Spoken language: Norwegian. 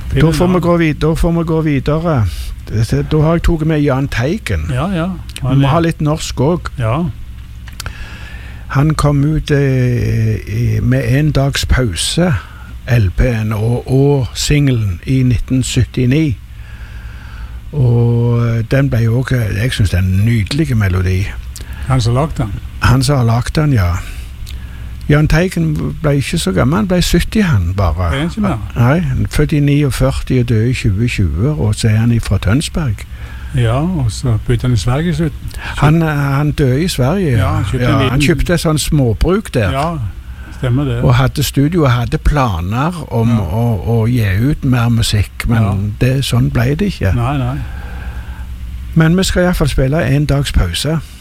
Da får vi gå videre. Da har jeg tatt med Jahn Teigen. Ja. Vi må ha litt norsk også. Ja. Han kom ut med en dags pause, LP-en og singlen i 1979. Og den ble jo også, jeg synes det er en nydelig melodi. Han som lagde den? Han som har lagt den, ja. Jahn Teigen ble ikke så gammel, han ble 70 han bare. Det er ikke mer. Nei, født i 49 og døde i 2020, og så er han fra Tønsberg. Ja, og så bytte han i Sverige i slutten. Han døde i Sverige, han kjøpte et sånt småbruk der. Ja, stemmer det. Og hadde studio, og hadde planer om å gi ut mer musikk, men sånn ble det ikke. Nei. Men vi skal i hvert fall spille en dags pause.